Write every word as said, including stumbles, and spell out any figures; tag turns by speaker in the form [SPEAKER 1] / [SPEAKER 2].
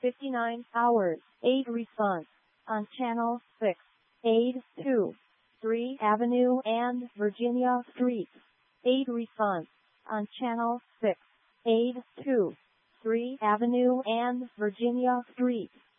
[SPEAKER 1] fifty-nine hours, eight response, on Channel six, eight two three Avenue and Virginia Street, eight response, on Channel six, eight two three Avenue and Virginia Street.